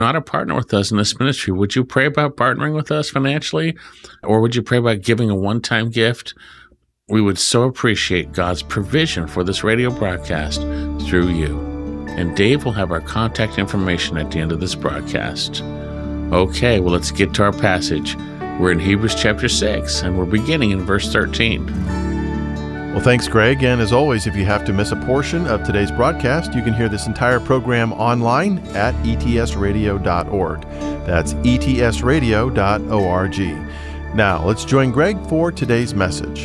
not a partner with us in this ministry, would you pray about partnering with us financially? Or would you pray about giving a one-time gift? We would so appreciate God's provision for this radio broadcast through you. And Dave will have our contact information at the end of this broadcast. Okay, well, let's get to our passage. We're in Hebrews chapter 6, and we're beginning in verse 13. Well, thanks, Greg. And as always, if you have to miss a portion of today's broadcast, you can hear this entire program online at etsradio.org. That's etsradio.org. Now, let's join Greg for today's message.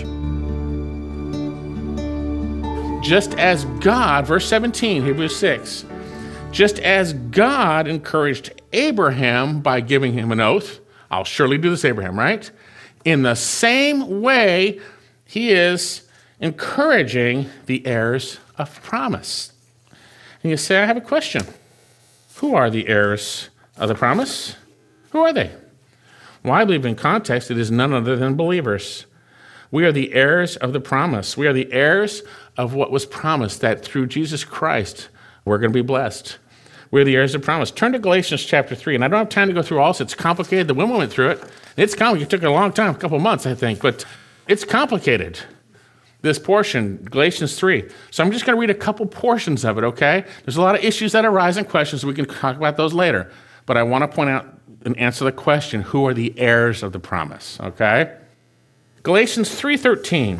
Just as God, verse 17, Hebrews 6, just as God encouraged Abraham by giving him an oath, I'll surely do this, Abraham, right? In the same way, he is encouraging the heirs of promise. And you say, I have a question. Who are the heirs of the promise? Who are they? Well, I believe in context, it is none other than believers. We are the heirs of the promise. We are the heirs of what was promised, that through Jesus Christ, we're going to be blessed. We're the heirs of promise. Turn to Galatians chapter 3, and I don't have time to go through all this. It's complicated. The women went through it. It's complicated. It took a long time, a couple months, I think, but it's complicated. This portion, Galatians 3. So I'm just going to read a couple portions of it, okay? There's a lot of issues that arise and questions. We can talk about those later. But I want to point out and answer the question, who are the heirs of the promise, okay? Galatians 3:13.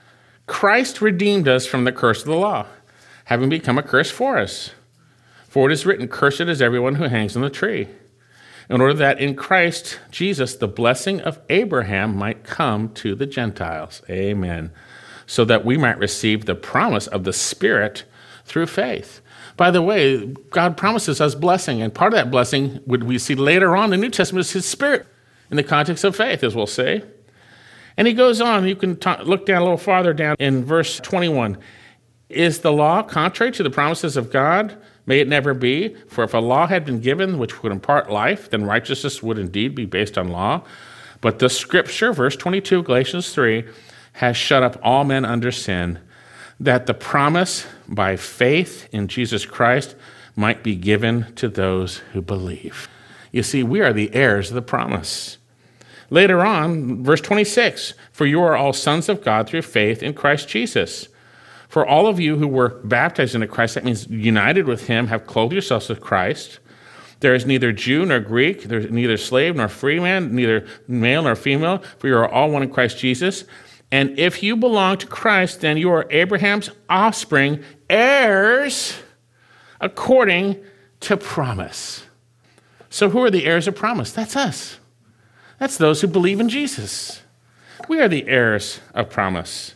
Christ redeemed us from the curse of the law, having become a curse for us. For it is written, cursed is everyone who hangs on the tree, in order that in Christ Jesus the blessing of Abraham might come to the Gentiles. Amen. So that we might receive the promise of the Spirit through faith. By the way, God promises us blessing, and part of that blessing, we see later on in the New Testament, is His Spirit in the context of faith, as we'll see. And he goes on, you can look down a little farther down in verse 21. Is the law contrary to the promises of God? May it never be. For if a law had been given which would impart life, then righteousness would indeed be based on law. But the Scripture, verse 22, Galatians 3, has shut up all men under sin, that the promise by faith in Jesus Christ might be given to those who believe. You see, we are the heirs of the promise. Later on, verse 26, for you are all sons of God through faith in Christ Jesus. For all of you who were baptized into Christ, that means united with him, have clothed yourselves with Christ. There is neither Jew nor Greek, there is neither slave nor free man, neither male nor female, for you are all one in Christ Jesus. And if you belong to Christ, then you are Abraham's offspring, heirs according to promise. So who are the heirs of promise? That's us. That's those who believe in Jesus. We are the heirs of promise.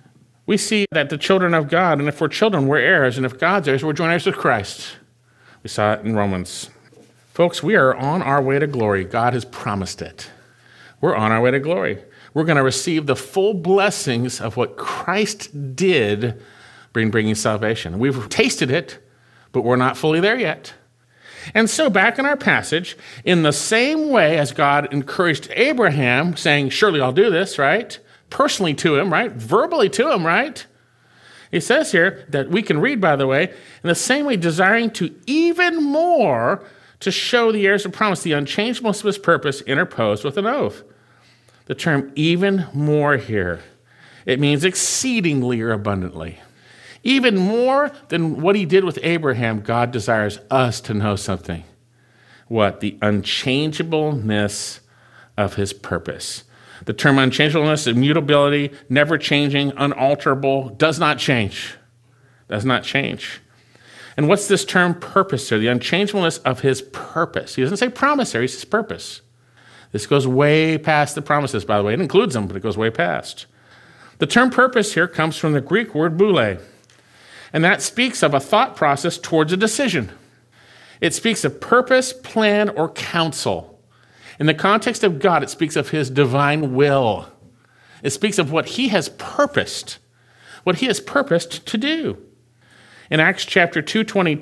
We see that the children of God, and if we're children, we're heirs, and if God's heirs, we're joint heirs with Christ. We saw it in Romans. Folks, we are on our way to glory. God has promised it. We're on our way to glory. We're going to receive the full blessings of what Christ did bringing salvation. We've tasted it, but we're not fully there yet. And so back in our passage, in the same way as God encouraged Abraham, saying, surely I'll do this, right? Personally to him, right? Verbally to him, right? He says here that we can read, by the way, in the same way, desiring to even more to show the heirs of promise, the unchangeableness of his purpose interposed with an oath. The term even more here, it means exceedingly or abundantly. Even more than what he did with Abraham, God desires us to know something. What? The unchangeableness of his purpose. The term unchangeableness, immutability, never changing, unalterable, does not change. Does not change. And what's this term purpose here? The unchangeableness of his purpose. He doesn't say promise here, he says purpose. This goes way past the promises, by the way. It includes them, but it goes way past. The term purpose here comes from the Greek word boule, and that speaks of a thought process towards a decision. It speaks of purpose, plan, or counsel. In the context of God, it speaks of his divine will. It speaks of what he has purposed to do. In Acts chapter 2,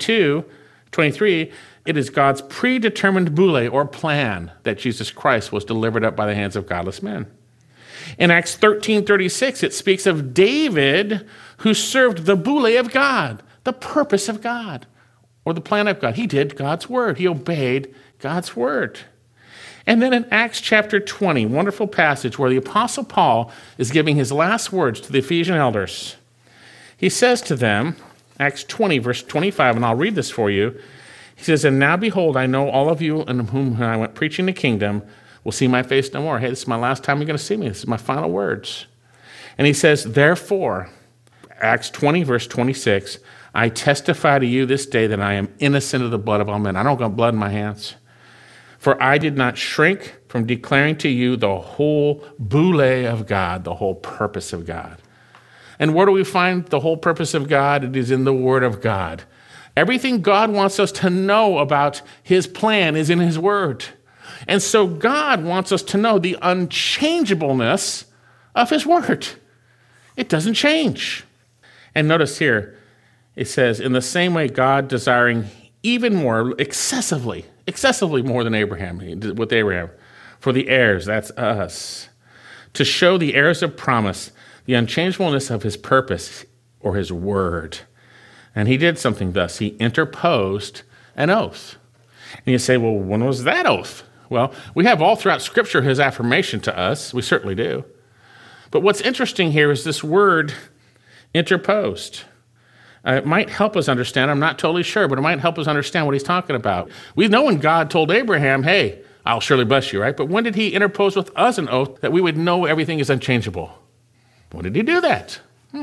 23, it is God's predetermined boule or plan that Jesus Christ was delivered up by the hands of godless men. In Acts 13:36, it speaks of David who served the boule of God, the purpose of God. or the plan of God. He did God's word. He obeyed God's word. And then in Acts chapter 20, wonderful passage where the Apostle Paul is giving his last words to the Ephesian elders. He says to them, Acts 20, verse 25, and I'll read this for you. He says, "And now behold, I know all of you in whom I went preaching the kingdom will see my face no more." Hey, this is my last time you're going to see me. This is my final words. And he says, "Therefore," Acts 20, verse 26, "I testify to you this day that I am innocent of the blood of all men." I don't got blood in my hands. "For I did not shrink from declaring to you the whole boule of God," the whole purpose of God. And where do we find the whole purpose of God? It is in the Word of God. Everything God wants us to know about his plan is in his Word. And so God wants us to know the unchangeableness of his Word. It doesn't change. And notice here, it says, "In the same way, God desiring even more, excessively more than Abraham, with Abraham, for the heirs," that's us, "to show the heirs of promise the unchangeableness of his purpose," or his word. And he did something thus. He interposed an oath. And you say, well, when was that oath? Well, we have all throughout Scripture his affirmation to us. We certainly do. But what's interesting here is this word interposed. It might help us understand. I'm not totally sure, but it might help us understand what he's talking about. We know when God told Abraham, "Hey, I'll surely bless you," right? But when did he interpose with us an oath that we would know everything is unchangeable? When did he do that?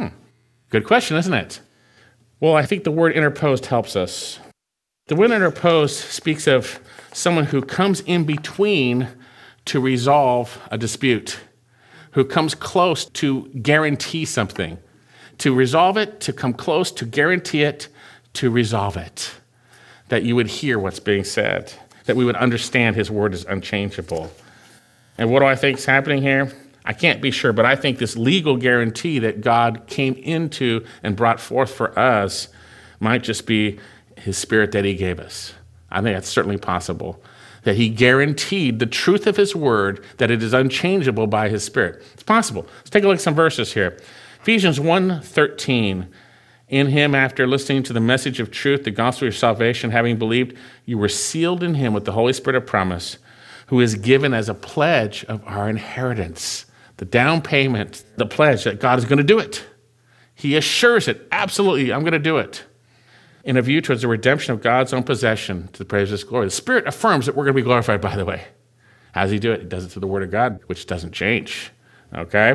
Good question, isn't it? Well, I think the word interposed helps us. The word interposed speaks of someone who comes in between to resolve a dispute, who comes close to guarantee something, to resolve it, to come close, to guarantee it, to resolve it, that you would hear what's being said, that we would understand his word is unchangeable. And what do I think is happening here? I can't be sure, but I think this legal guarantee that God came into and brought forth for us might just be his Spirit that he gave us. I think that's certainly possible, that he guaranteed the truth of his word, that it is unchangeable by his Spirit. It's possible. Let's take a look at some verses here. Ephesians 1:13, "In him, after listening to the message of truth, the gospel of your salvation, having believed, you were sealed in him with the Holy Spirit of promise, who is given as a pledge of our inheritance." The down payment, the pledge that God is going to do it. He assures it, absolutely, I'm going to do it. "In a view towards the redemption of God's own possession to the praise of his glory." The Spirit affirms that we're going to be glorified, by the way. How does he do it? He does it through the word of God, which doesn't change. Okay?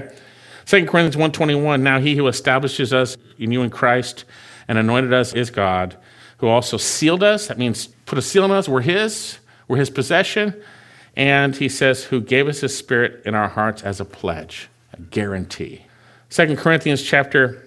2 Corinthians 1:21, "Now he who establishes us in you in Christ and anointed us is God, who also sealed us." That means put a seal on us. We're his possession. And he says, "who gave us his Spirit in our hearts as a pledge," a guarantee. 2 Corinthians chapter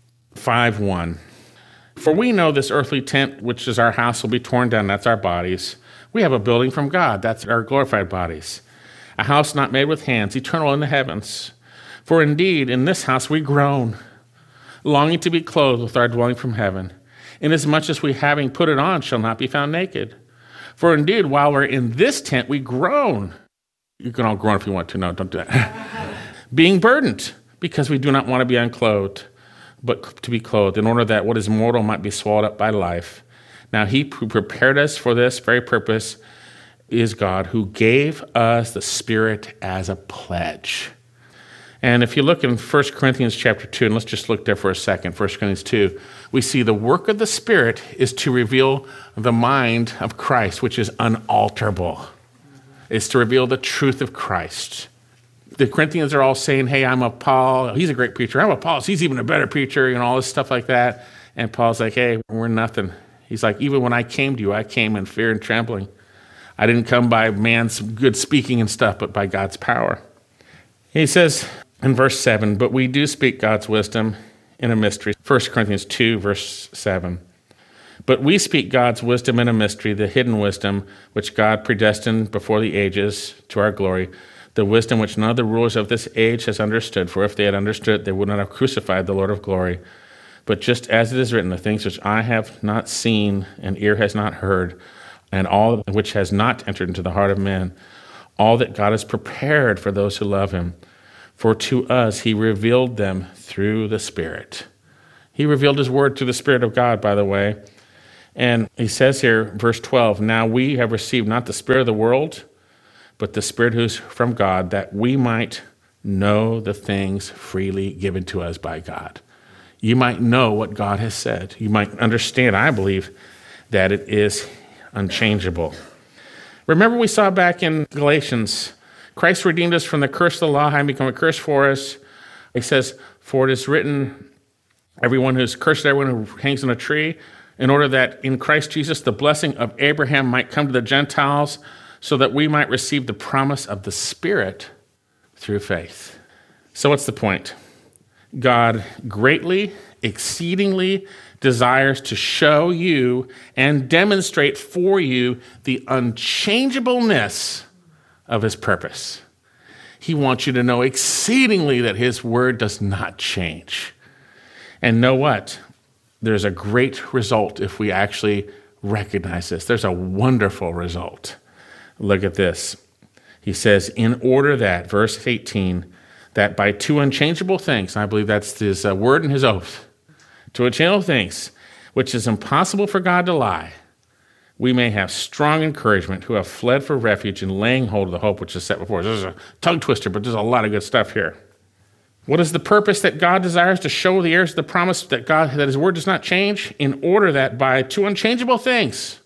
5:1, "For we know this earthly tent, which is our house, will be torn down." That's our bodies. "We have a building from God." That's our glorified bodies. "A house not made with hands, eternal in the heavens. For indeed, in this house we groan, longing to be clothed with our dwelling from heaven, inasmuch as we, having put it on, shall not be found naked. For indeed, while we're in this tent, we groan." You can all groan if you want to. No, don't do that. "Being burdened, because we do not want to be unclothed, but to be clothed, in order that what is mortal might be swallowed up by life. Now he who prepared us for this very purpose is God, who gave us the Spirit as a pledge." And if you look in 1 Corinthians chapter 2, and let's just look there for a second, 1 Corinthians 2, we see the work of the Spirit is to reveal the mind of Christ, which is unalterable. It's to reveal the truth of Christ. The Corinthians are all saying, "Hey, I'm of Paul. He's a great preacher. I'm of Apollos. He's even a better preacher," all this stuff like that. And Paul's like, "Hey, we're nothing." He's like, "Even when I came to you, I came in fear and trembling. I didn't come by man's good speaking and stuff, but by God's power." He says in verse 7, "But we do speak God's wisdom in a mystery." 1 Corinthians 2, verse 7. "But we speak God's wisdom in a mystery, the hidden wisdom, which God predestined before the ages to our glory, the wisdom which none of the rulers of this age has understood. For if they had understood, they would not have crucified the Lord of glory. But just as it is written, the things which eye have not seen and ear has not heard, and all which has not entered into the heart of man, all that God has prepared for those who love him. For to us he revealed them through the Spirit." He revealed his word through the Spirit of God, by the way. And he says here, verse 12, now we have received not the spirit of the world, but the Spirit who's from God, that we might know the things freely given to us by God. You might know what God has said. You might understand, I believe, that it is unchangeable. Remember we saw back in Galatians, Christ redeemed us from the curse of the law, having become a curse for us. He says, for it is written, everyone who's cursed, everyone who hangs on a tree, in order that in Christ Jesus the blessing of Abraham might come to the Gentiles, so that we might receive the promise of the Spirit through faith. So what's the point? God greatly, exceedingly desires to show you and demonstrate for you the unchangeableness of his purpose. He wants you to know exceedingly that his word does not change. And know what? There's a great result if we actually recognize this. There's a wonderful result. Look at this. He says, in order that, verse 18, that by two unchangeable things, and I believe that's his word and his oath, two unchangeable things, which is impossible for God to lie, we may have strong encouragement who have fled for refuge and laying hold of the hope which is set before us. This is a tongue twister, but there's a lot of good stuff here. What is the purpose that God desires to show the heirs of the promise that his word does not change? In order that by two unchangeable things,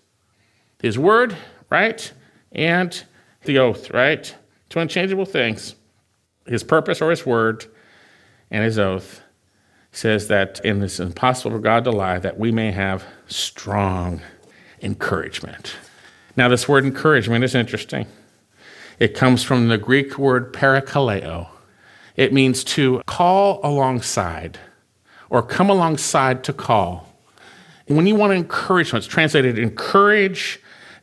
his word, right, and the oath, right? Two unchangeable things, his purpose or his word and his oath, says that it is impossible for God to lie, that we may have strong encouragement. Now, this word encouragement is interesting. It comes from the Greek word parakaleo. It means to call alongside or come alongside to call. And when you want encouragement, it's translated encourage,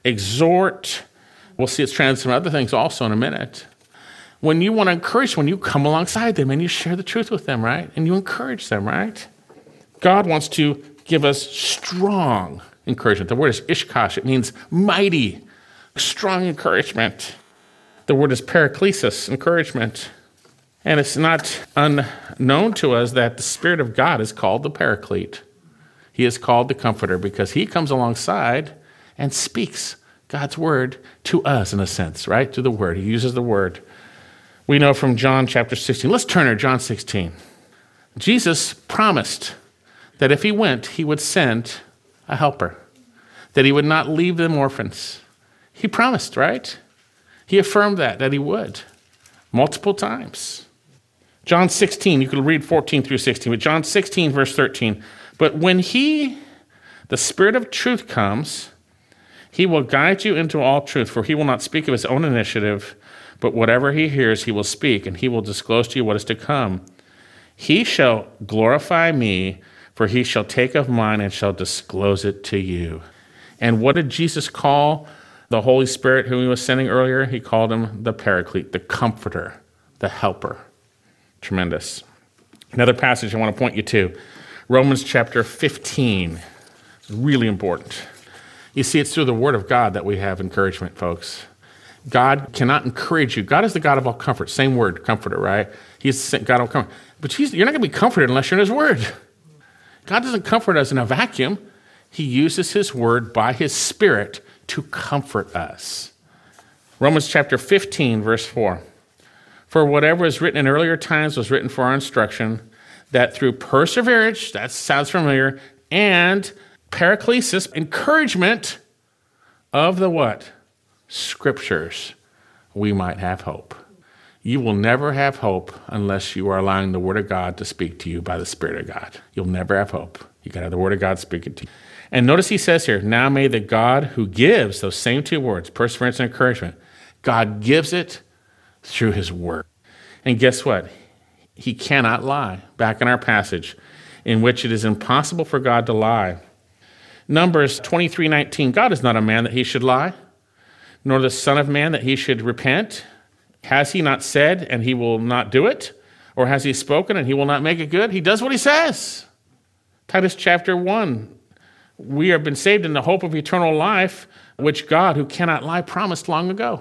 exhort. We'll see it's translated some other things also in a minute. When you want to encourage, when you come alongside them and you share the truth with them, right? And you encourage them, right? God wants to give us strong encouragement. The word is ishkash. It means mighty, strong encouragement. The word is paraklesis, encouragement. And it's not unknown to us that the Spirit of God is called the Paraclete. He is called the Comforter because he comes alongside and speaks God's word to us in a sense, right? To the word. He uses the word. We know from John chapter 16. Let's turn to John 16. Jesus promised that if he went, he would send a helper, that he would not leave them orphans. He promised, right? He affirmed that he would multiple times. John 16, you could read 14 through 16, but John 16, verse 13. But when he, the Spirit of truth, comes, he will guide you into all truth, for he will not speak of his own initiative, but whatever he hears, he will speak, and he will disclose to you what is to come. He shall glorify me, for he shall take of mine and shall disclose it to you. And what did Jesus call the Holy Spirit whom he was sending earlier? He called him the Paraclete, the Comforter, the Helper. Tremendous. Another passage I want to point you to, Romans chapter 15. It's really important. You see, it's through the Word of God that we have encouragement, folks. God cannot encourage you. God is the God of all comfort. Same word, comforter, right? He's the God of all comfort. But you're not going to be comforted unless you're in his Word. God doesn't comfort us in a vacuum. He uses his Word by his Spirit to comfort us. Romans chapter 15, verse 4. For whatever was written in earlier times was written for our instruction, that through perseverance, that sounds familiar, and paraklesis, encouragement of the what? Scriptures, we might have hope. You will never have hope unless you are allowing the Word of God to speak to you by the Spirit of God. You'll never have hope. You got to have the Word of God speaking to you. And notice he says here, now may the God who gives those same two words, perseverance and encouragement, God gives it through his word. And guess what? He cannot lie. Back in our passage, in which it is impossible for God to lie. Numbers 23:19, God is not a man that he should lie, nor the son of man that he should repent. Has he not said, and he will not do it? Or has he spoken, and he will not make it good? He does what he says. Titus chapter 1, we have been saved in the hope of eternal life, which God, who cannot lie, promised long ago.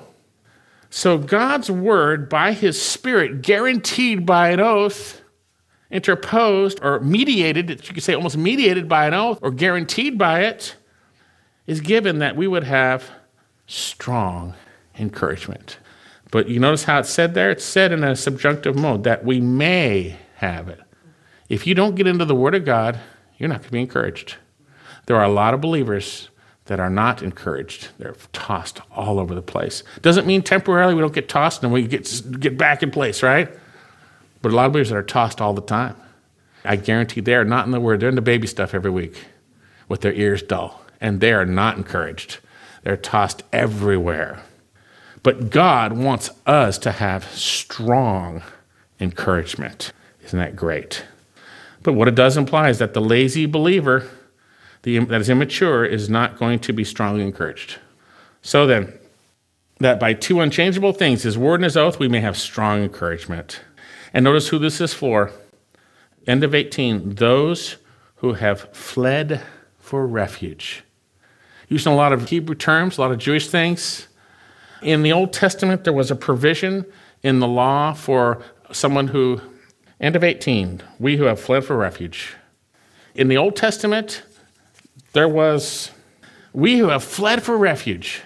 So God's word, by his Spirit, guaranteed by an oath, interposed or mediated, you could say almost mediated by an oath or guaranteed by it, is given that we would have strong encouragement. But you notice how it's said there? It's said in a subjunctive mode, that we may have it. If you don't get into the Word of God, you're not going to be encouraged. There are a lot of believers that are not encouraged. They're tossed all over the place. Doesn't mean temporarily we don't get tossed and we get back in place, right? But a lot of believers that are tossed all the time. I guarantee they are not in the Word. They're in the baby stuff every week with their ears dull. And they are not encouraged. They're tossed everywhere. But God wants us to have strong encouragement. Isn't that great? But what it does imply is that the lazy believer that is immature is not going to be strongly encouraged. So then, that by two unchangeable things, his word and his oath, we may have strong encouragement. And notice who this is for. End of 18, those who have fled for refuge. Using a lot of Hebrew terms, a lot of Jewish things. In the Old Testament, there was a provision in the law for someone who, end of 18, we who have fled for refuge. In the Old Testament, there was, we who have fled for refuge.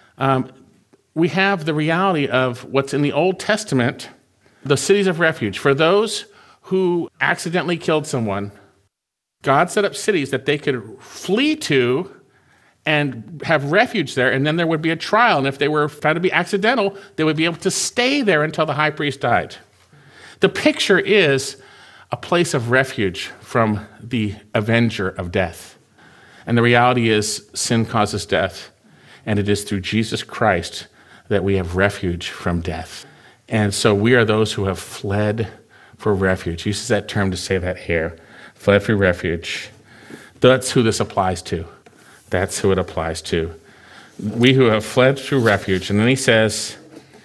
We have the reality of what's in the Old Testament, the cities of refuge. For those who accidentally killed someone, God set up cities that they could flee to and have refuge there, and then there would be a trial. And if they were found to be accidental, they would be able to stay there until the high priest died. The picture is a place of refuge from the avenger of death. And the reality is sin causes death, and it is through Jesus Christ that we have refuge from death. And so we are those who have fled for refuge. He uses that term to say that here, fled for refuge. That's who this applies to. That's who it applies to. We who have fled to refuge. And then he says,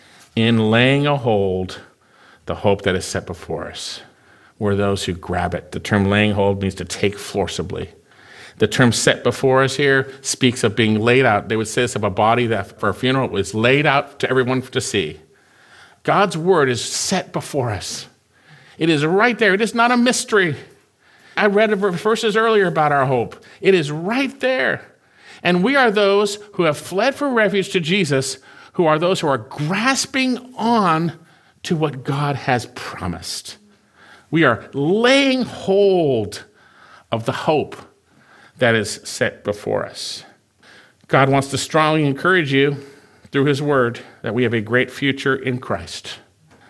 in laying a hold, the hope that is set before us. We're those who grab it. The term laying hold means to take forcibly. The term set before us here speaks of being laid out. They would say this of a body that for a funeral was laid out to everyone to see. God's word is set before us. It is right there. It is not a mystery. I read verses earlier about our hope. It is right there. And we are those who have fled for refuge to Jesus, who are those who are grasping on to what God has promised. We are laying hold of the hope that is set before us. God wants to strongly encourage you through his word that we have a great future in Christ.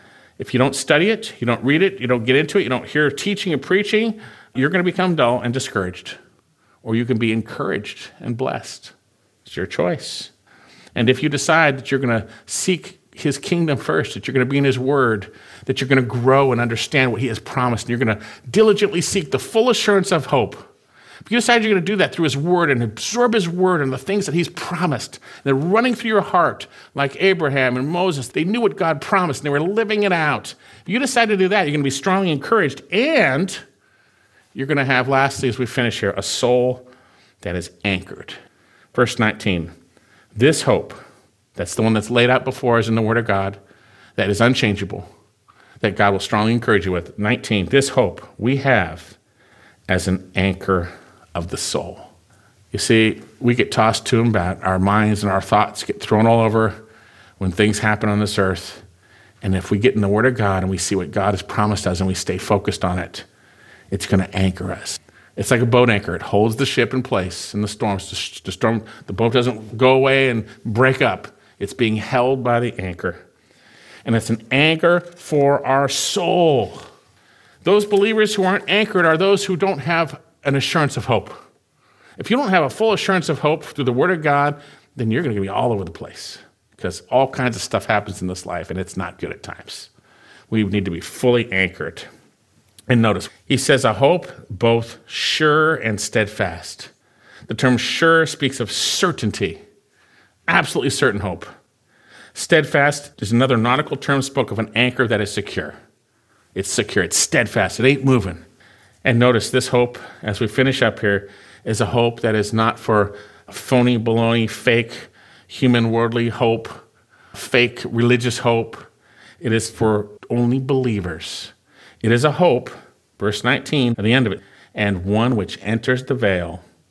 If you don't study it, you don't read it, you don't get into it, you don't hear teaching and preaching, you're going to become dull and discouraged. Or you can be encouraged and blessed. It's your choice. And if you decide that you're going to seek his kingdom first, that you're going to be in his word, that you're going to grow and understand what he has promised, and you're going to diligently seek the full assurance of hope, if you decide you're going to do that through his word and absorb his word and the things that he's promised, they're running through your heart like Abraham and Moses. They knew what God promised and they were living it out. If you decide to do that, you're going to be strongly encouraged, and you're going to have, lastly, as we finish here, a soul that is anchored. Verse 19, this hope, that's the one that's laid out before us in the word of God, that is unchangeable, that God will strongly encourage you with. 19, this hope we have as an anchor of the soul. You see, we get tossed to and back. Our minds and our thoughts get thrown all over when things happen on this earth. And if we get in the Word of God and we see what God has promised us and we stay focused on it, it's going to anchor us. It's like a boat anchor. It holds the ship in place in the storms. The boat doesn't go away and break up. It's being held by the anchor. And it's an anchor for our soul. Those believers who aren't anchored are those who don't have an assurance of hope. If you don't have a full assurance of hope through the Word of God, then you're going to be all over the place because all kinds of stuff happens in this life, and it's not good at times. We need to be fully anchored. And notice, he says a hope both sure and steadfast. The term sure speaks of certainty, absolutely certain hope. Steadfast is another nautical term spoke of an anchor that is secure. It's secure, it's steadfast, it ain't moving. And notice this hope, as we finish up here, is a hope that is not for phony, baloney, fake, human, worldly hope, fake religious hope. It is for only believers. It is a hope, verse 19, at the end of it, and one which enters the veil,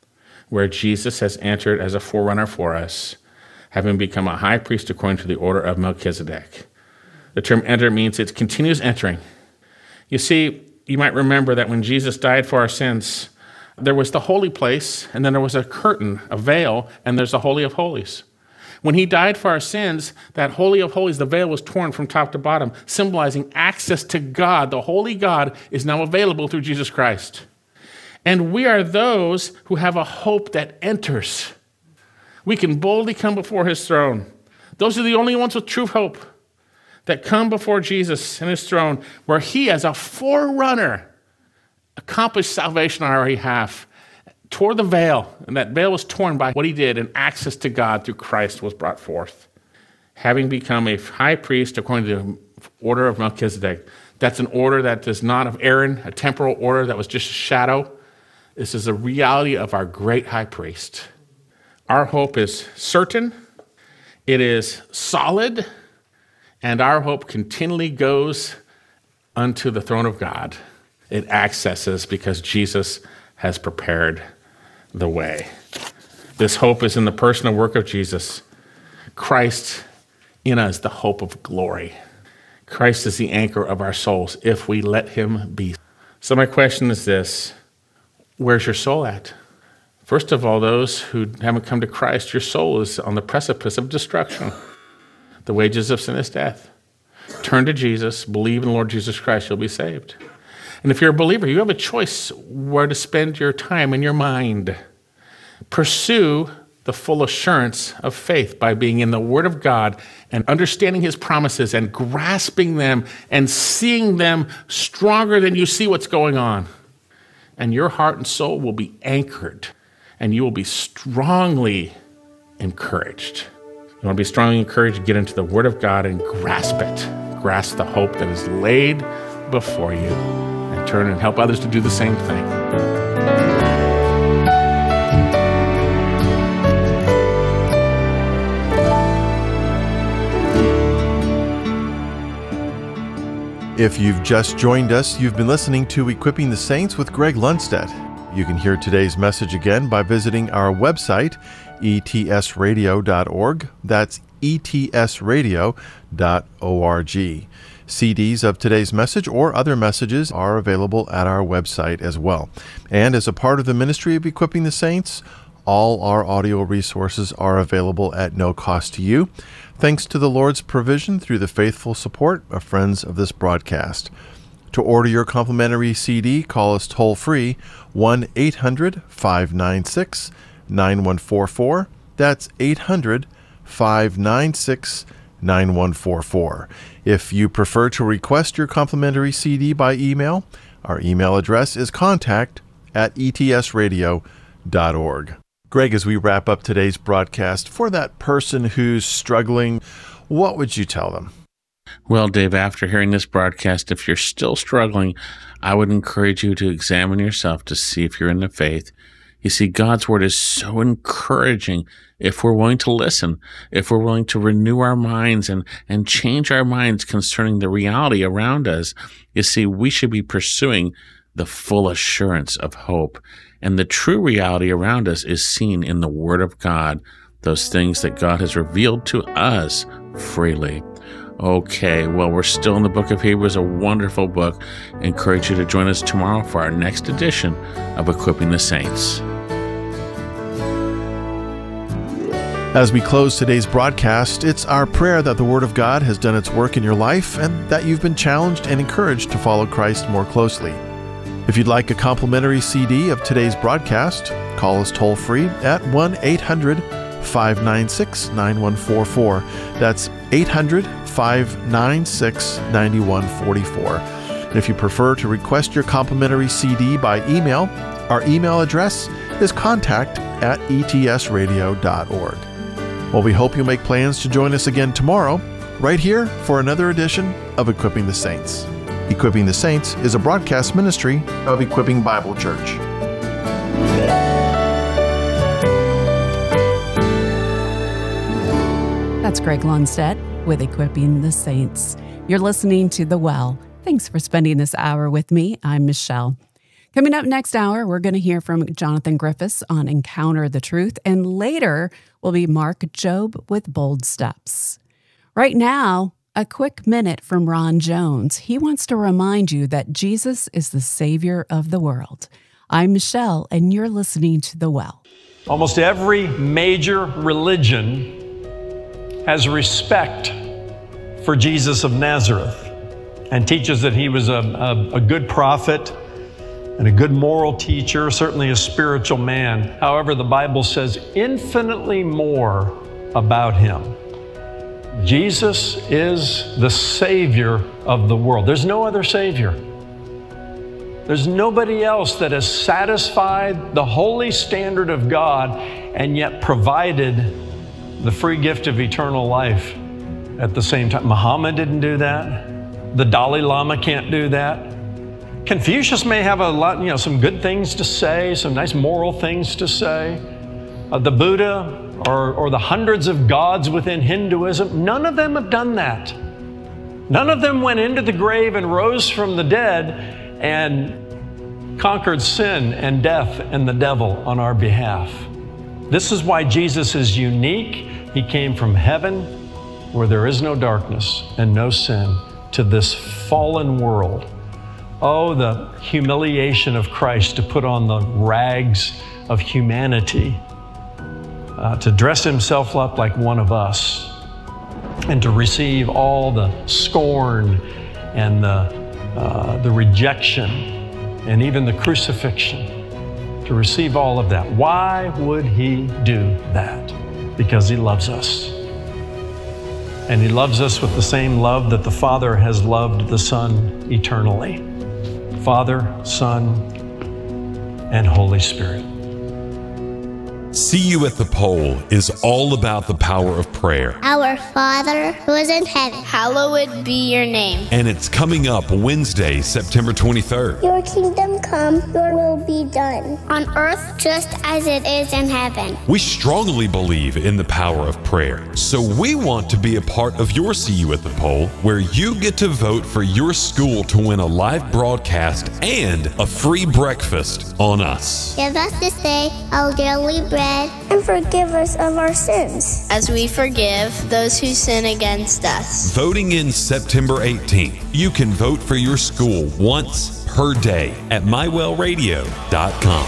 where Jesus has entered as a forerunner for us, having become a high priest according to the order of Melchizedek. The term enter means it's continuous entering. You see, you might remember that when Jesus died for our sins, there was the holy place, and then there was a curtain, a veil, and there's the Holy of Holies. When he died for our sins, that Holy of Holies, the veil was torn from top to bottom, symbolizing access to God. The Holy God is now available through Jesus Christ. And we are those who have a hope that enters. We can boldly come before his throne. Those are the only ones with true hope that come before Jesus and his throne, where he, as a forerunner, accomplished salvation on our behalf, tore the veil, and that veil was torn by what he did, and access to God through Christ was brought forth. Having become a high priest according to the order of Melchizedek, that's an order that is not of Aaron, a temporal order that was just a shadow. This is a reality of our great high priest. Our hope is certain, it is solid, and our hope continually goes unto the throne of God. It accesses because Jesus has prepared the way. This hope is in the person and work of Jesus. Christ in us, the hope of glory. Christ is the anchor of our souls if we let him be. So my question is this: where's your soul at? First of all, those who haven't come to Christ, your soul is on the precipice of destruction. The wages of sin is death. Turn to Jesus, believe in the Lord Jesus Christ, you'll be saved. And if you're a believer, you have a choice where to spend your time and your mind. Pursue the full assurance of faith by being in the Word of God and understanding his promises and grasping them and seeing them stronger than you see what's going on. And your heart and soul will be anchored, and you will be strongly encouraged. You want to be strongly encouraged, get into the Word of God and grasp it. Grasp the hope that is laid before you, and turn and help others to do the same thing. If you've just joined us, you've been listening to Equipping the Saints with Greg Lundstedt. You can hear today's message again by visiting our website, etsradio.org. That's etsradio.org. CDs of today's message or other messages are available at our website as well. And as a part of the ministry of Equipping the Saints, all our audio resources are available at no cost to you, thanks to the Lord's provision through the faithful support of friends of this broadcast. To order your complimentary CD, call us toll-free 1-800-596-9144. That's 800-596-9144. If you prefer to request your complimentary CD by email, our email address is contact@etsradio.org. Greg, as we wrap up today's broadcast, for that person who's struggling, what would you tell them? Well, Dave, after hearing this broadcast, if you're still struggling, I would encourage you to examine yourself to see if you're in the faith. You see, God's Word is so encouraging if we're willing to listen, if we're willing to renew our minds and change our minds concerning the reality around us. You see, we should be pursuing the full assurance of hope. And the true reality around us is seen in the Word of God, those things that God has revealed to us freely. Okay, well, we're still in the book of Hebrews, a wonderful book. I encourage you to join us tomorrow for our next edition of Equipping the Saints. As we close today's broadcast, it's our prayer that the Word of God has done its work in your life and that you've been challenged and encouraged to follow Christ more closely. If you'd like a complimentary CD of today's broadcast, call us toll-free at 1-800-596-9144. That's 800-596-9144. If you prefer to request your complimentary CD by email, our email address is contact@etsradio.org. Well, we hope you'll make plans to join us again tomorrow, right here for another edition of Equipping the Saints. Equipping the Saints is a broadcast ministry of Equipping Bible Church. That's Greg Lundstedt with Equipping the Saints. You're listening to The Well. Thanks for spending this hour with me. I'm Michelle. Coming up next hour, we're going to hear from Jonathan Griffiths on Encounter the Truth, and later will be Mark Jobe with Bold Steps. Right now, a quick minute from Ron Jones. He wants to remind you that Jesus is the Savior of the world. I'm Michelle, and you're listening to The Well. Almost every major religion has respect for Jesus of Nazareth and teaches that he was a good prophet and a good moral teacher, certainly a spiritual man. However, the Bible says infinitely more about him. Jesus is the Savior of the world. There's no other Savior. There's nobody else that has satisfied the holy standard of God and yet provided the free gift of eternal life at the same time. Muhammad didn't do that. The Dalai Lama can't do that. Confucius may have a lot, some good things to say, some nice moral things to say. The Buddha or the hundreds of gods within Hinduism, none of them have done that. None of them went into the grave and rose from the dead and conquered sin and death and the devil on our behalf. This is why Jesus is unique. He came from heaven where there is no darkness and no sin to this fallen world. Oh, the humiliation of Christ to put on the rags of humanity, to dress himself up like one of us, and to receive all the scorn and the rejection and even the crucifixion, to receive all of that. Why would he do that? Because he loves us. And he loves us with the same love that the Father has loved the Son eternally. Father, Son, and Holy Spirit. See You at the Pole is all about the power of prayer. Our Father who is in heaven, hallowed be your name. And it's coming up Wednesday, September 23rd. Your kingdom come, your will be done. On earth just as it is in heaven. We strongly believe in the power of prayer. So we want to be a part of your See You at the Pole, where you get to vote for your school to win a live broadcast and a free breakfast on us. Give us this day our daily bread. And forgive us of our sins, as we forgive those who sin against us. Voting in September 18th. You can vote for your school once per day at mywellradio.com.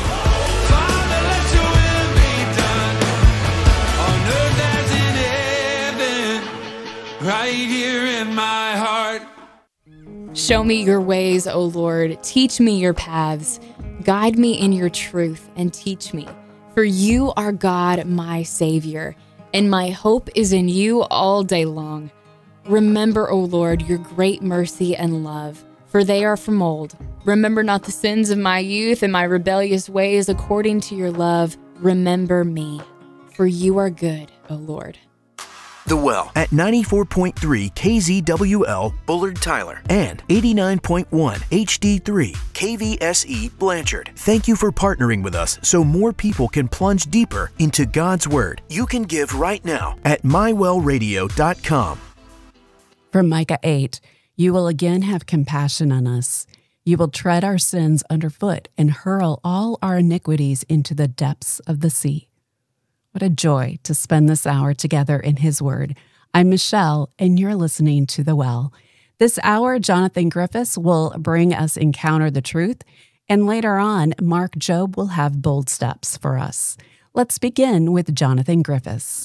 Right here in my heart. Show me your ways, O Lord. Teach me your paths. Guide me in your truth and teach me. For you are God, my Savior, and my hope is in you all day long. Remember, O Lord, your great mercy and love, for they are from old. Remember not the sins of my youth and my rebellious ways. According to your love, remember me, for you are good, O Lord. The Well at 94.3 KZWL Bullard Tyler and 89.1 HD3 KVSE Blanchard. Thank you for partnering with us so more people can plunge deeper into God's Word. You can give right now at mywellradio.com. From Micah 8, you will again have compassion on us. You will tread our sins underfoot and hurl all our iniquities into the depths of the sea. What a joy to spend this hour together in His Word. I'm Michelle, and you're listening to The Well. This hour, Jonathan Griffiths will bring us Encounter the Truth, and later on, Mark Jobe will have Bold Steps for us. Let's begin with Jonathan Griffiths.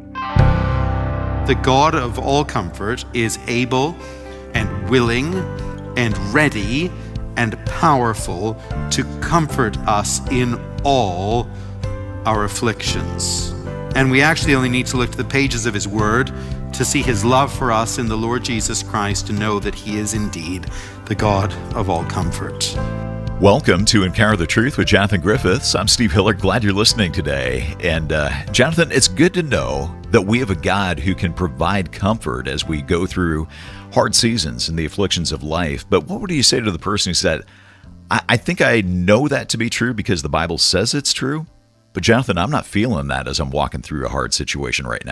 The God of all comfort is able and willing and ready and powerful to comfort us in all our afflictions. And we actually only need to look to the pages of His Word to see His love for us in the Lord Jesus Christ, to know that He is indeed the God of all comfort. Welcome to Encounter the Truth with Jonathan Griffiths. I'm Steve Hiller. Glad you're listening today. And Jonathan, it's good to know that we have a God who can provide comfort as we go through hard seasons and the afflictions of life. But what would you say to the person who said, I think I know that to be true because the Bible says it's true, but Jonathan, I'm not feeling that as I'm walking through a hard situation right now?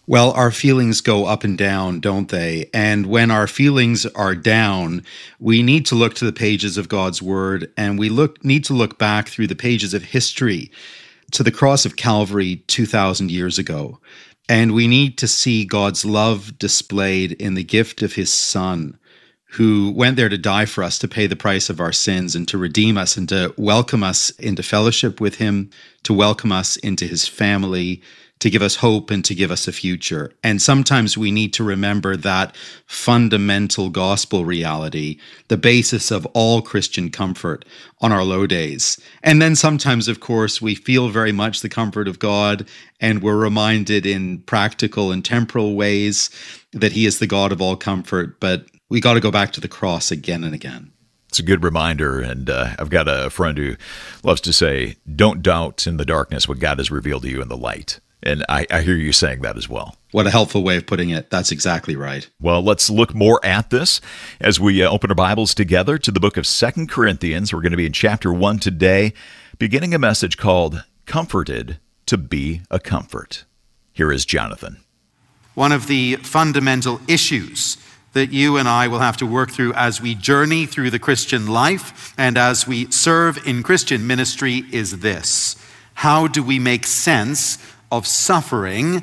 Well, our feelings go up and down, don't they? And when our feelings are down, we need to look to the pages of God's Word, and we need to look back through the pages of history to the cross of Calvary 2,000 years ago. And we need to see God's love displayed in the gift of his Son, who went there to die for us, to pay the price of our sins, and to redeem us, and to welcome us into fellowship with him, to welcome us into his family, to give us hope and to give us a future. And sometimes we need to remember that fundamental gospel reality, the basis of all Christian comfort on our low days. And then sometimes, of course, we feel very much the comfort of God, and we're reminded in practical and temporal ways that he is the God of all comfort. But we got to go back to the cross again and again. It's a good reminder, and I've got a friend who loves to say, don't doubt in the darkness what God has revealed to you in the light. And I hear you saying that as well. What a helpful way of putting it. That's exactly right. Well, let's look more at this as we open our Bibles together to the book of 2 Corinthians. We're going to be in chapter 1 today, beginning a message called Comforted to be a Comfort. Here is Jonathan. One of the fundamental issues that you and I will have to work through as we journey through the Christian life and as we serve in Christian ministry is this: how do we make sense of suffering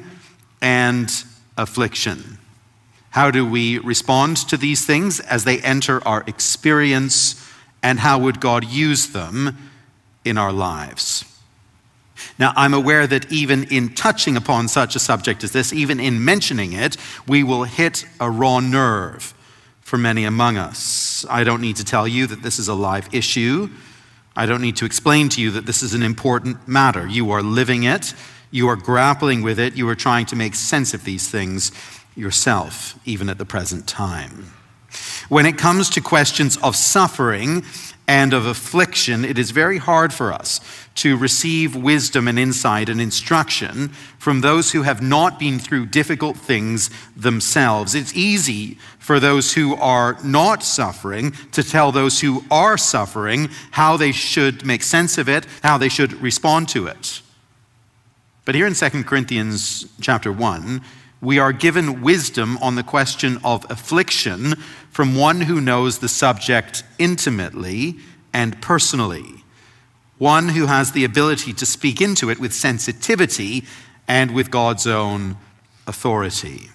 and affliction? How do we respond to these things as they enter our experience, and how would God use them in our lives? Now, I'm aware that even in touching upon such a subject as this, even in mentioning it, we will hit a raw nerve for many among us. I don't need to tell you that this is a live issue. I don't need to explain to you that this is an important matter. You are living it. You are grappling with it. You are trying to make sense of these things yourself, even at the present time. When it comes to questions of suffering and of affliction, it is very hard for us to receive wisdom and insight and instruction from those who have not been through difficult things themselves. It's easy for those who are not suffering to tell those who are suffering how they should make sense of it, how they should respond to it. But here in 2 Corinthians chapter 1, we are given wisdom on the question of affliction from one who knows the subject intimately and personally, one who has the ability to speak into it with sensitivity and with God's own authority.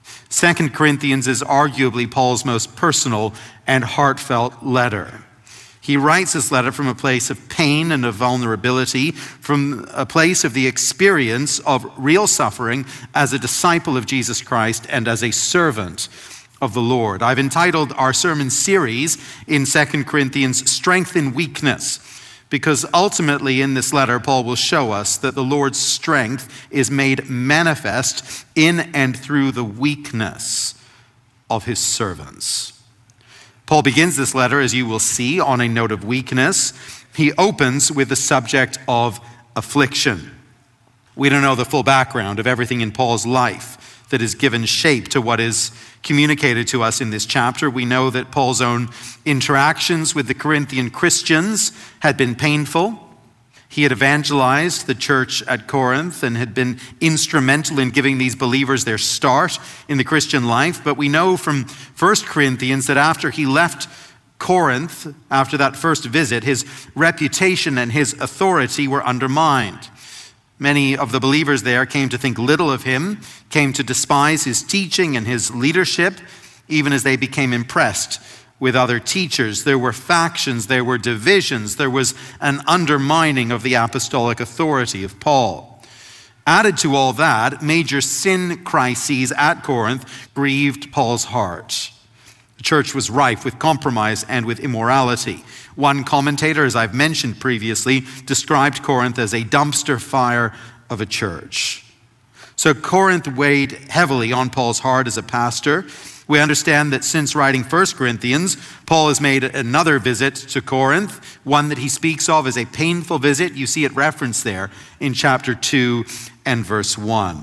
2 Corinthians is arguably Paul's most personal and heartfelt letter. He writes this letter from a place of pain and of vulnerability, from a place of the experience of real suffering as a disciple of Jesus Christ and as a servant of the Lord. I've entitled our sermon series in 2 Corinthians, Strength in Weakness, because ultimately in this letter, Paul will show us that the Lord's strength is made manifest in and through the weakness of his servants. Paul begins this letter, as you will see, on a note of weakness. He opens with the subject of affliction. We don't know the full background of everything in Paul's life that has given shape to what is communicated to us in this chapter. We know that Paul's own interactions with the Corinthian Christians had been painful. He had evangelized the church at Corinth and had been instrumental in giving these believers their start in the Christian life. But we know from 1 Corinthians that after he left Corinth, after that first visit, his reputation and his authority were undermined. Many of the believers there came to think little of him, came to despise his teaching and his leadership, even as they became impressed with other teachers. There were factions, there were divisions, there was an undermining of the apostolic authority of Paul. Added to all that, major sin crises at Corinth grieved Paul's heart. The church was rife with compromise and with immorality. One commentator, as I've mentioned previously, described Corinth as a dumpster fire of a church. So Corinth weighed heavily on Paul's heart as a pastor. We understand that since writing 1 Corinthians, Paul has made another visit to Corinth, one that he speaks of as a painful visit. You see it referenced there in chapter 2 and verse 1.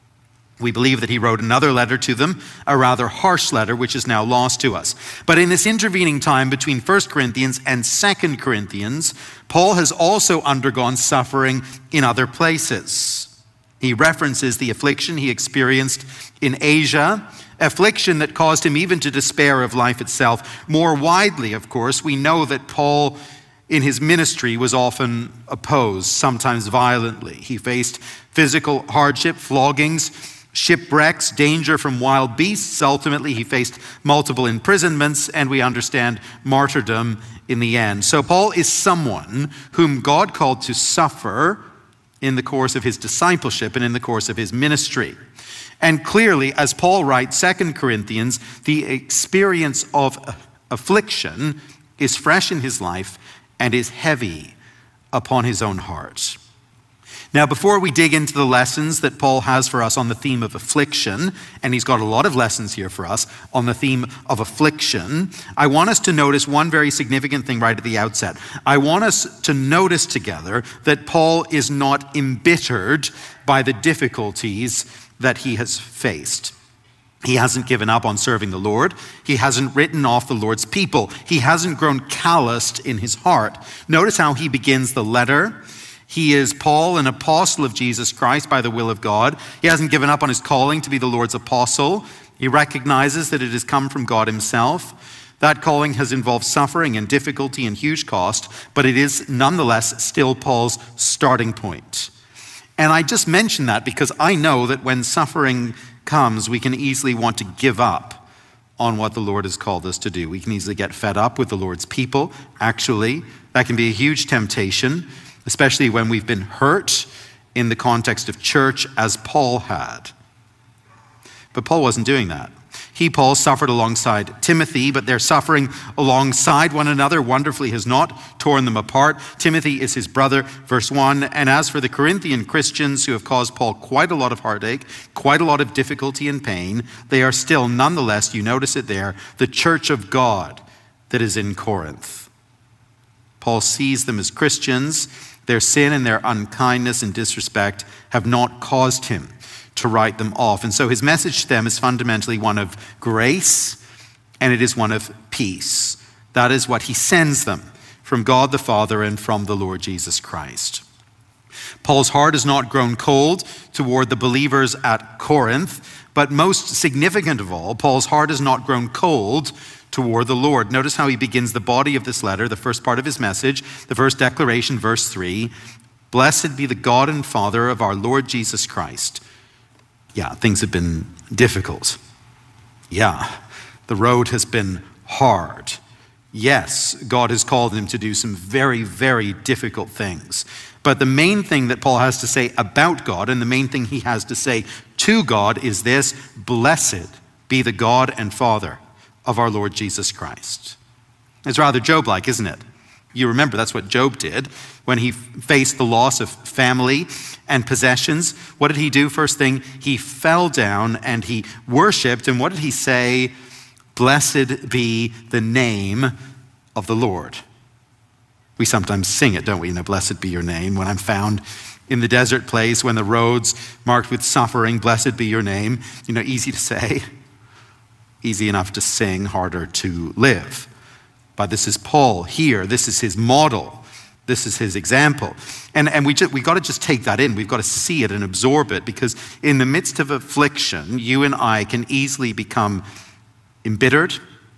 We believe that he wrote another letter to them, a rather harsh letter, which is now lost to us. But in this intervening time between 1 Corinthians and 2 Corinthians, Paul has also undergone suffering in other places. He references the affliction he experienced in Asia, affliction that caused him even to despair of life itself. More widely, of course, we know that Paul, in his ministry, was often opposed, sometimes violently. He faced physical hardship, floggings, shipwrecks, danger from wild beasts. Ultimately, he faced multiple imprisonments, and we understand martyrdom in the end. So Paul is someone whom God called to suffer in the course of his discipleship and in the course of his ministry. And clearly, as Paul writes 2 Corinthians, the experience of affliction is fresh in his life and is heavy upon his own heart. Now, before we dig into the lessons that Paul has for us on the theme of affliction, and he's got a lot of lessons here for us on the theme of affliction, I want us to notice one very significant thing right at the outset. I want us to notice together that Paul is not embittered by the difficulties that he has faced. He hasn't given up on serving the Lord. He hasn't written off the Lord's people. He hasn't grown calloused in his heart. Notice how he begins the letter. He is Paul, an apostle of Jesus Christ by the will of God. He hasn't given up on his calling to be the Lord's apostle. He recognizes that it has come from God himself. That calling has involved suffering and difficulty and huge cost, but it is nonetheless still Paul's starting point. And I just mention that because I know that when suffering comes, we can easily want to give up on what the Lord has called us to do. We can easily get fed up with the Lord's people. Actually, that can be a huge temptation, especially when we've been hurt in the context of church, as Paul had. But Paul wasn't doing that. Paul, suffered alongside Timothy, but their suffering alongside one another wonderfully has not torn them apart. Timothy is his brother, verse 1. And as for the Corinthian Christians who have caused Paul quite a lot of heartache, quite a lot of difficulty and pain, they are still, nonetheless, you notice it there, the church of God that is in Corinth. Paul sees them as Christians. Their sin and their unkindness and disrespect have not caused him to write them off. And so his message to them is fundamentally one of grace, and it is one of peace. That is what he sends them from God the Father and from the Lord Jesus Christ. Paul's heart has not grown cold toward the believers at Corinth, but most significant of all, Paul's heart has not grown cold toward the Lord. Notice how he begins the body of this letter, the first part of his message, the first declaration, verse 3. Blessed be the God and Father of our Lord Jesus Christ. Yeah, things have been difficult. Yeah, the road has been hard. Yes, God has called him to do some very, very difficult things. But the main thing that Paul has to say about God, and the main thing he has to say to God, is this: blessed be the God and Father of our Lord Jesus Christ. It's rather Job-like, isn't it? You remember that's what Job did when he faced the loss of family and possessions. What did he do? First thing, he fell down and he worshiped. And what did he say? Blessed be the name of the Lord. We sometimes sing it, don't we? Blessed be your name. When I'm found in the desert place, when the roads marked with suffering, blessed be your name. Easy to say, easy enough to sing, harder to live. But this is Paul here. This is his model. This is his example. And we got to just take that in. We've got to see it and absorb it, because in the midst of affliction, you and I can easily become embittered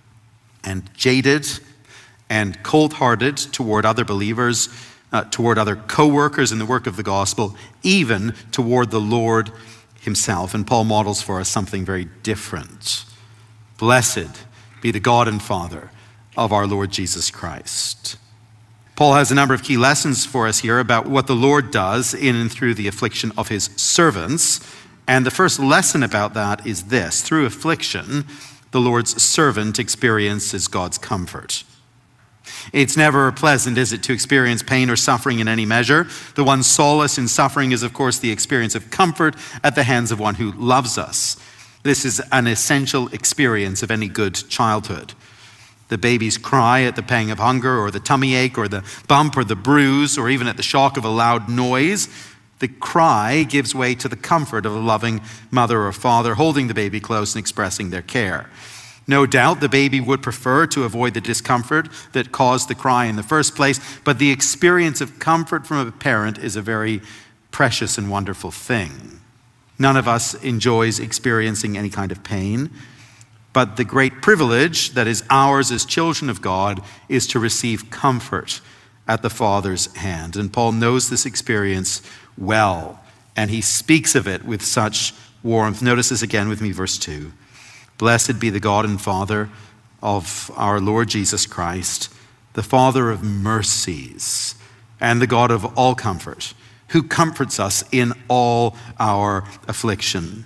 and jaded and cold-hearted toward other believers, toward other co-workers in the work of the gospel, even toward the Lord himself. And Paul models for us something very different. Blessed be the God and Father of our Lord Jesus Christ. Paul has a number of key lessons for us here about what the Lord does in and through the affliction of his servants. And the first lesson about that is this: through affliction, the Lord's servant experiences God's comfort. It's never pleasant, is it, to experience pain or suffering in any measure. The one solace in suffering is, of course, the experience of comfort at the hands of one who loves us. This is an essential experience of any good childhood. The baby's cry at the pang of hunger, or the tummy ache, or the bump, or the bruise, or even at the shock of a loud noise, the cry gives way to the comfort of a loving mother or father holding the baby close and expressing their care. No doubt the baby would prefer to avoid the discomfort that caused the cry in the first place, but the experience of comfort from a parent is a very precious and wonderful thing. None of us enjoys experiencing any kind of pain, but the great privilege that is ours as children of God is to receive comfort at the Father's hand. And Paul knows this experience well, and he speaks of it with such warmth. Notice this again with me, verse 2. Blessed be the God and Father of our Lord Jesus Christ, the Father of mercies and the God of all comfort, who comforts us in all our affliction.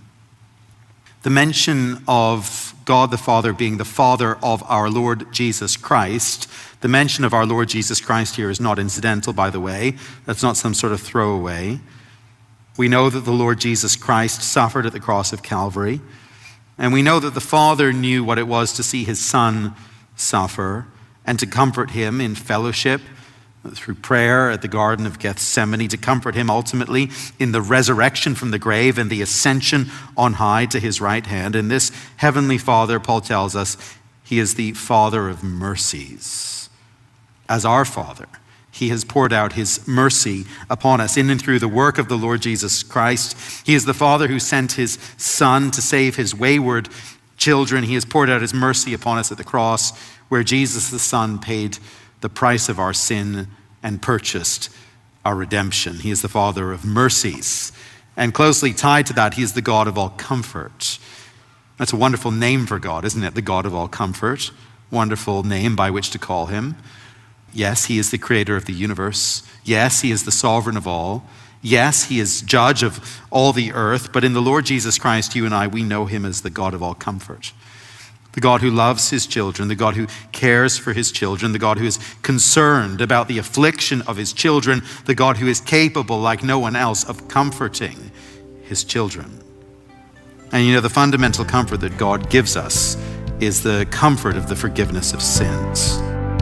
The mention of God the Father being the Father of our Lord Jesus Christ, the mention of our Lord Jesus Christ here is not incidental, by the way. That's not some sort of throwaway. We know that the Lord Jesus Christ suffered at the cross of Calvary, and we know that the Father knew what it was to see his Son suffer and to comfort him in fellowship through prayer at the Garden of Gethsemane, to comfort him ultimately in the resurrection from the grave and the ascension on high to his right hand. And this heavenly Father, Paul tells us, he is the Father of mercies. As our Father, he has poured out his mercy upon us in and through the work of the Lord Jesus Christ. He is the Father who sent his Son to save his wayward children. He has poured out his mercy upon us at the cross, where Jesus the Son paid the price of our sin and purchased our redemption. He is the Father of mercies. And closely tied to that, he is the God of all comfort. That's a wonderful name for God, isn't it? The God of all comfort. Wonderful name by which to call him. Yes, he is the creator of the universe. Yes, he is the sovereign of all. Yes, he is judge of all the earth. But in the Lord Jesus Christ, you and I, we know him as the God of all comfort. The God who loves his children, the God who cares for his children, the God who is concerned about the affliction of his children, the God who is capable, like no one else, of comforting his children. And you know, the fundamental comfort that God gives us is the comfort of the forgiveness of sins.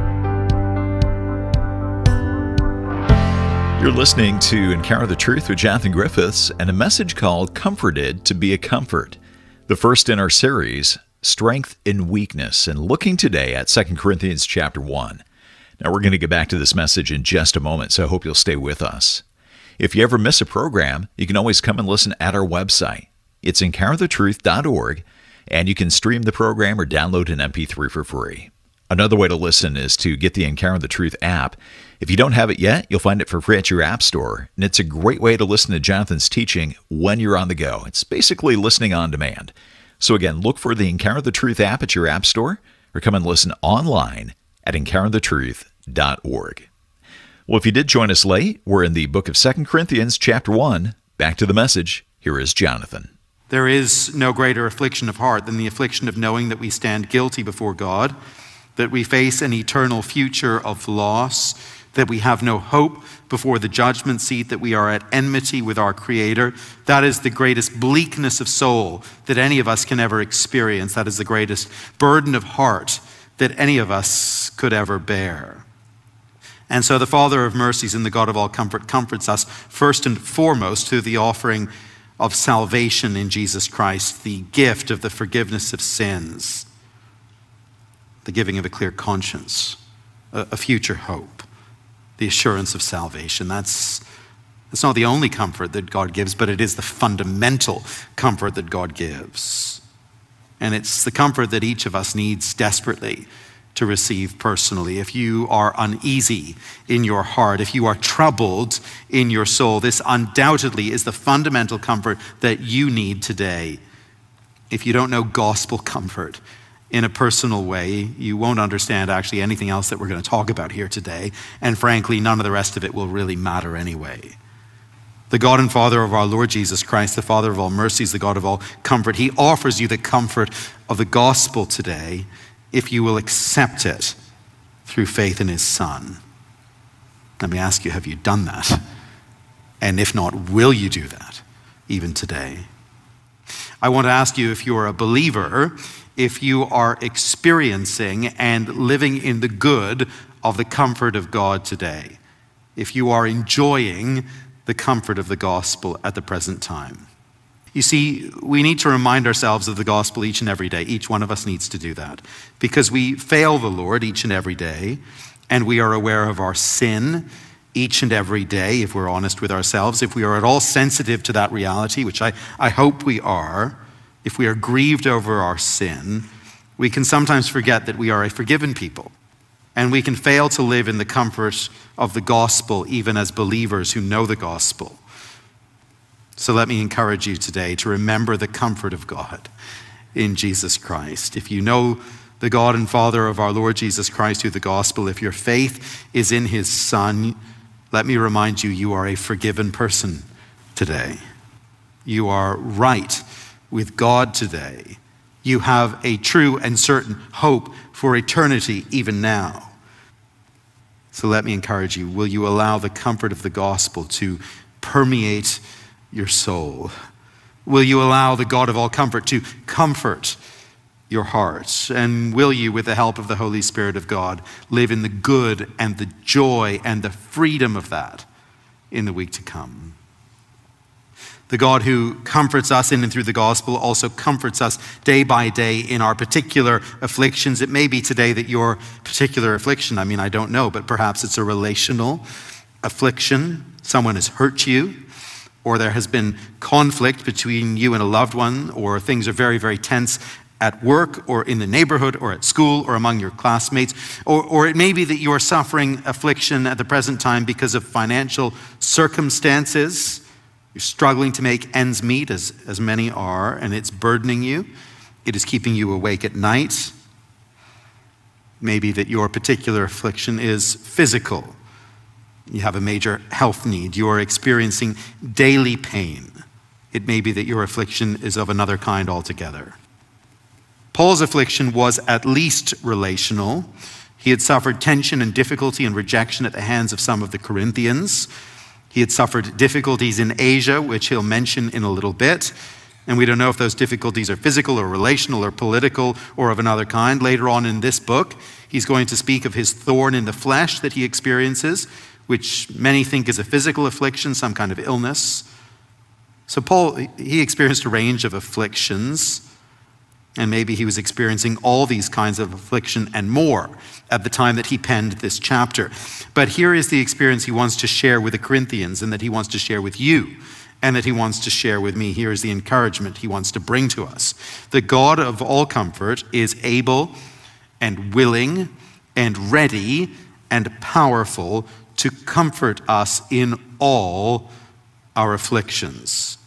You're listening to Encounter the Truth with Jonathan Griffiths and a message called Comforted to be a Comfort, the first in our series, Strength in Weakness, and looking today at 2 Corinthians chapter 1. Now, we're going to get back to this message in just a moment, so I hope you'll stay with us. If you ever miss a program, you can always come and listen at our website. It's encounterthetruth.org, and you can stream the program or download an MP3 for free. Another way to listen is to get the Encounter the Truth app. If you don't have it yet, you'll find it for free at your app store, and it's a great way to listen to Jonathan's teaching when you're on the go. It's basically listening on demand. So again, look for the Encounter the Truth app at your app store, or come and listen online at encounterthetruth.org. Well, if you did join us late, we're in the book of 2 Corinthians chapter 1. Back to the message. Here is Jonathan. There is no greater affliction of heart than the affliction of knowing that we stand guilty before God, that we face an eternal future of loss, that we have no hope before the judgment seat, that we are at enmity with our Creator. That is the greatest bleakness of soul that any of us can ever experience. That is the greatest burden of heart that any of us could ever bear. And so the Father of mercies and the God of all comfort comforts us first and foremost through the offering of salvation in Jesus Christ, the gift of the forgiveness of sins, the giving of a clear conscience, a future hope, the assurance of salvation. That's not the only comfort that God gives, but it is the fundamental comfort that God gives. And it's the comfort that each of us needs desperately to receive personally. If you are uneasy in your heart, if you are troubled in your soul, this undoubtedly is the fundamental comfort that you need today. If you don't know gospel comfort in a personal way, you won't understand actually anything else that we're going to talk about here today. And frankly, none of the rest of it will really matter anyway. The God and Father of our Lord Jesus Christ, the Father of all mercies, the God of all comfort, he offers you the comfort of the gospel today if you will accept it through faith in his Son. Let me ask you, have you done that? And if not, will you do that even today? I want to ask you, if you're a believer, if you are experiencing and living in the good of the comfort of God today, if you are enjoying the comfort of the gospel at the present time. You see, we need to remind ourselves of the gospel each and every day. Each one of us needs to do that because we fail the Lord each and every day, and we are aware of our sin, each and every day, if we're honest with ourselves, if we are at all sensitive to that reality, which I hope we are, if we are grieved over our sin, we can sometimes forget that we are a forgiven people. And we can fail to live in the comfort of the gospel, even as believers who know the gospel. So let me encourage you today to remember the comfort of God in Jesus Christ. If you know the God and Father of our Lord Jesus Christ through the gospel, if your faith is in his Son, let me remind you, you are a forgiven person today. You are right with God today. You have a true and certain hope for eternity even now. So let me encourage you, will you allow the comfort of the gospel to permeate your soul? Will you allow the God of all comfort to comfort your heart? And will you, with the help of the Holy Spirit of God, live in the good and the joy and the freedom of that in the week to come? The God who comforts us in and through the gospel also comforts us day by day in our particular afflictions. It may be today that your particular affliction, I don't know, but perhaps it's a relational affliction. Someone has hurt you, or there has been conflict between you and a loved one, or things are very, very tense at work or in the neighborhood or at school or among your classmates. Or it may be that you are suffering affliction at the present time because of financial circumstances. You're struggling to make ends meet, as many are, and it's burdening you. It is keeping you awake at night. Maybe that your particular affliction is physical. You have a major health need. You are experiencing daily pain. It may be that your affliction is of another kind altogether. Paul's affliction was at least relational. He had suffered tension and difficulty and rejection at the hands of some of the Corinthians. He had suffered difficulties in Asia, which he'll mention in a little bit. And we don't know if those difficulties are physical or relational or political or of another kind. Later on in this book, he's going to speak of his thorn in the flesh that he experiences, which many think is a physical affliction, some kind of illness. So Paul, he experienced a range of afflictions, and maybe he was experiencing all these kinds of affliction and more at the time that he penned this chapter. But here is the experience he wants to share with the Corinthians, and that he wants to share with you, and that he wants to share with me. Here is the encouragement he wants to bring to us. The God of all comfort is able and willing and ready and powerful to comfort us in all our afflictions.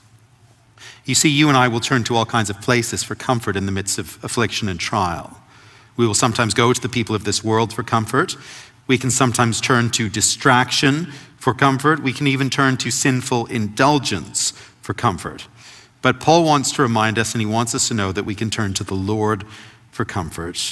You see, you and I will turn to all kinds of places for comfort in the midst of affliction and trial. We will sometimes go to the people of this world for comfort. We can sometimes turn to distraction for comfort. We can even turn to sinful indulgence for comfort. But Paul wants to remind us, and he wants us to know, that we can turn to the Lord for comfort,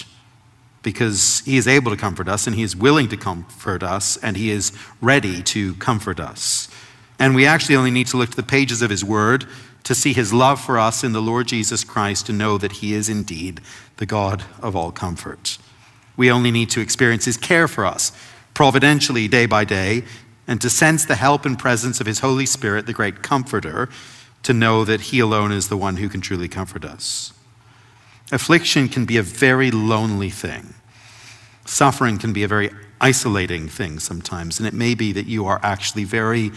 because he is able to comfort us, and he is willing to comfort us, and he is ready to comfort us. And we actually only need to look to the pages of his word to see his love for us in the Lord Jesus Christ, to know that he is indeed the God of all comfort. We only need to experience his care for us providentially day by day, and to sense the help and presence of his Holy Spirit, the great comforter, to know that he alone is the one who can truly comfort us. Affliction can be a very lonely thing. Suffering can be a very isolating thing sometimes, and it may be that you are actually very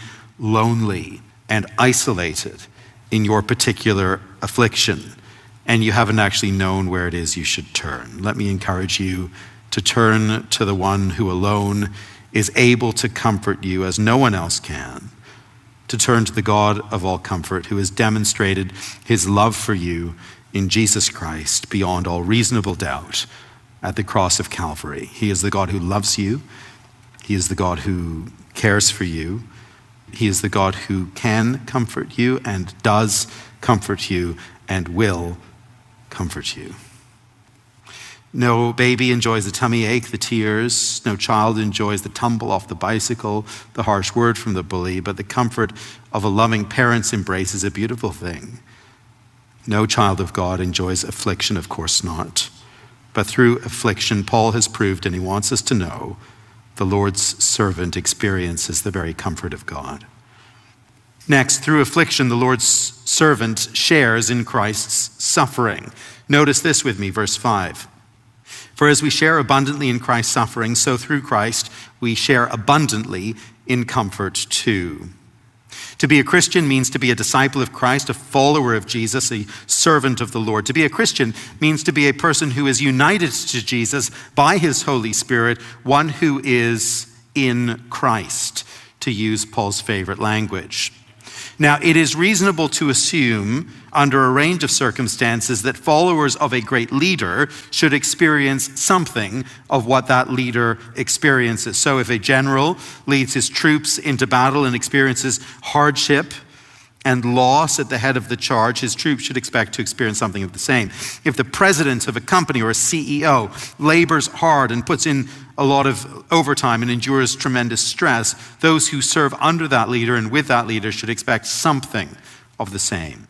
lonely and isolated in your particular affliction, and you haven't actually known where it is you should turn. Let me encourage you to turn to the one who alone is able to comfort you as no one else can, to turn to the God of all comfort, who has demonstrated his love for you in Jesus Christ beyond all reasonable doubt at the cross of Calvary. He is the God who loves you. He is the God who cares for you. He is the God who can comfort you and does comfort you and will comfort you. No baby enjoys the tummy ache, the tears. No child enjoys the tumble off the bicycle, the harsh word from the bully, but the comfort of a loving parent's embrace is a beautiful thing. No child of God enjoys affliction, of course not. But through affliction, Paul has proved, and he wants us to know, the Lord's servant experiences the very comfort of God. Next, through affliction, the Lord's servant shares in Christ's suffering. Notice this with me, verse 5. For as we share abundantly in Christ's suffering, so through Christ we share abundantly in comfort too. To be a Christian means to be a disciple of Christ, a follower of Jesus, a servant of the Lord. To be a Christian means to be a person who is united to Jesus by his Holy Spirit, one who is in Christ, to use Paul's favorite language. Now, it is reasonable to assume, under a range of circumstances, that followers of a great leader should experience something of what that leader experiences. So if a general leads his troops into battle and experiences hardship and loss at the head of the charge, his troops should expect to experience something of the same. If the president of a company or a CEO labors hard and puts in a lot of overtime and endures tremendous stress, those who serve under that leader and with that leader should expect something of the same.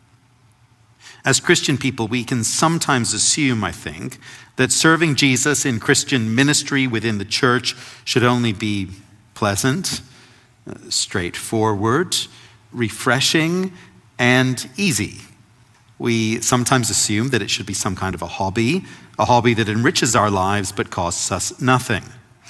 As Christian people, we can sometimes assume, I think, that serving Jesus in Christian ministry within the church should only be pleasant, straightforward, refreshing, and easy. We sometimes assume that it should be some kind of a hobby that enriches our lives but costs us nothing.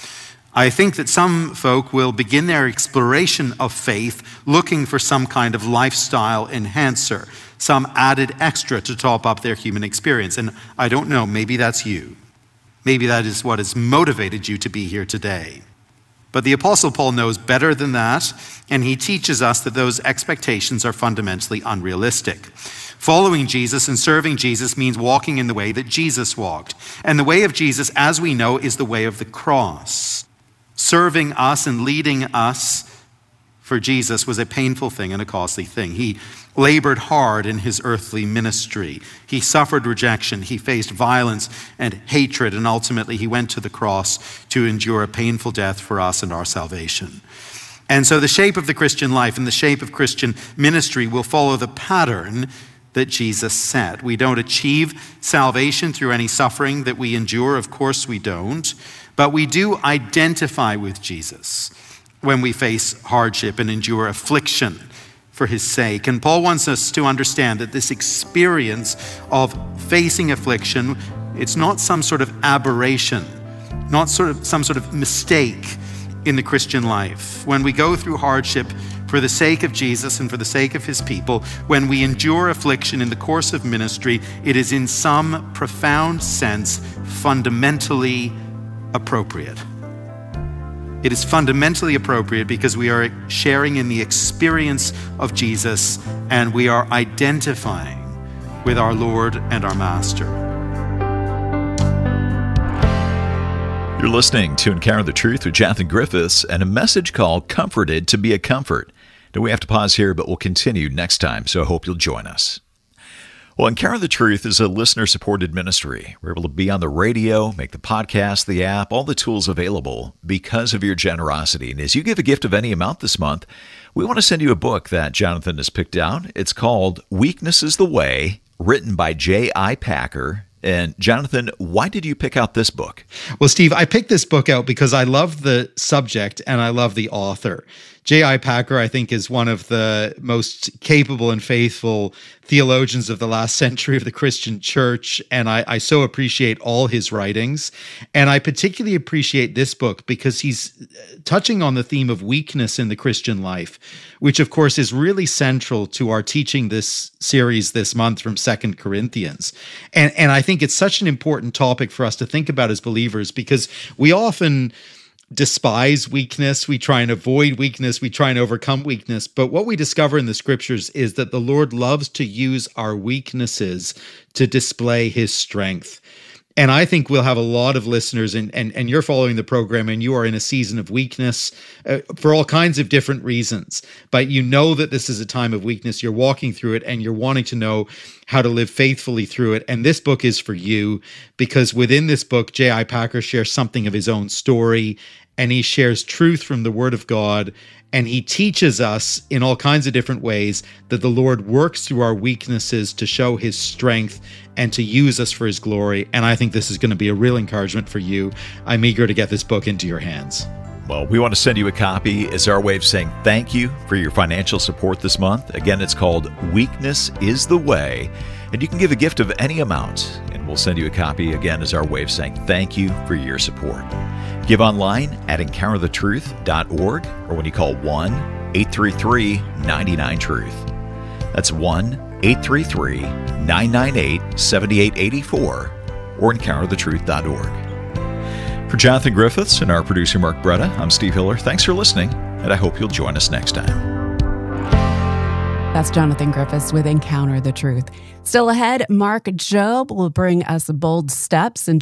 I think that some folk will begin their exploration of faith looking for some kind of lifestyle enhancer, some added extra to top up their human experience. And I don't know, maybe that's you. Maybe that is what has motivated you to be here today. But the Apostle Paul knows better than that, and he teaches us that those expectations are fundamentally unrealistic. Following Jesus and serving Jesus means walking in the way that Jesus walked. And the way of Jesus, as we know, is the way of the cross. Serving us and leading us for Jesus was a painful thing and a costly thing. He labored hard in his earthly ministry. He suffered rejection. He faced violence and hatred, and ultimately he went to the cross to endure a painful death for us and our salvation. And so the shape of the Christian life and the shape of Christian ministry will follow the pattern that Jesus set. We don't achieve salvation through any suffering that we endure. Of course we don't. But we do identify with Jesus when we face hardship and endure affliction for his sake. And Paul wants us to understand that this experience of facing affliction, it's not some sort of aberration, not some sort of mistake in the Christian life. When we go through hardship for the sake of Jesus and for the sake of his people, when we endure affliction in the course of ministry, it is in some profound sense fundamentally appropriate. It is fundamentally appropriate because we are sharing in the experience of Jesus and we are identifying with our Lord and our Master. You're listening to Encounter the Truth with Jonathan Griffiths and a message called Comforted to be a Comfort. Now we have to pause here, but we'll continue next time, so I hope you'll join us. Well, Encounter the Truth is a listener-supported ministry. We're able to be on the radio, make the podcast, the app, all the tools available because of your generosity. And as you give a gift of any amount this month, we want to send you a book that Jonathan has picked out. It's called Weakness is the Way, written by J.I. Packer. And Jonathan, why did you pick out this book? Well, Steve, I picked this book out because I love the subject and I love the author. J.I. Packer, I think, is one of the most capable and faithful theologians of the last century of the Christian church, and I so appreciate all his writings. And I particularly appreciate this book because he's touching on the theme of weakness in the Christian life, which, of course, is really central to our teaching this series this month from 2 Corinthians. And I think it's such an important topic for us to think about as believers because we often despise weakness, we try and avoid weakness, we try and overcome weakness. But what we discover in the scriptures is that the Lord loves to use our weaknesses to display his strength. And I think we'll have a lot of listeners, and you're following the program, and you are in a season of weakness for all kinds of different reasons. But you know that this is a time of weakness. You're walking through it, and you're wanting to know how to live faithfully through it. And this book is for you, because within this book, J.I. Packer shares something of his own story, and he shares truth from the Word of God, and he teaches us in all kinds of different ways that the Lord works through our weaknesses to show his strength and to use us for his glory. And I think this is going to be a real encouragement for you. I'm eager to get this book into your hands. Well, we want to send you a copy as our way of saying thank you for your financial support this month. Again, it's called Weakness is the Way, and you can give a gift of any amount, and we'll send you a copy again as our way of saying thank you for your support. Give online at encounterthetruth.org or when you call 1-833-99-TRUTH. That's 1-833-998-7884 or encounterthetruth.org. For Jonathan Griffiths and our producer Mark Bretta, I'm Steve Hiller. Thanks for listening, and I hope you'll join us next time. That's Jonathan Griffiths with Encounter the Truth. Still ahead, Mark Jobe will bring us bold steps in